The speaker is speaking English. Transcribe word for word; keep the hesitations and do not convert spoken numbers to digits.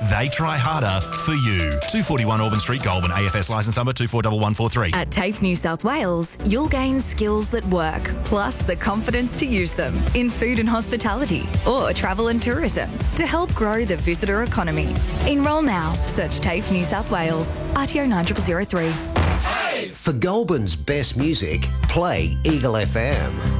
they try harder for you. two forty-one Auburn Street, Goulburn, A F S licence number two four one one four three. At TAFE New South Wales, you'll gain skills that work, plus the confidence to use them in food and hospitality or travel and tourism to help grow the visitor economy. Enrol now. Search TAFE New South Wales. R T O nine zero zero three. For Goulburn's best music, play Eagle F M.